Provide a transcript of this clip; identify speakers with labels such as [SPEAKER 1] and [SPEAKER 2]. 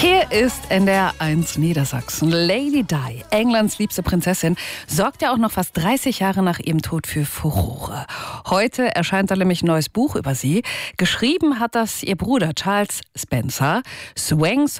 [SPEAKER 1] Hier ist NDR 1 Niedersachsen. Lady Di, Englands liebste Prinzessin, sorgt ja auch noch fast 30 Jahre nach ihrem Tod für Furore. Heute erscheint da nämlich ein neues Buch über sie. Geschrieben hat das ihr Bruder Charles Spencer. Swanks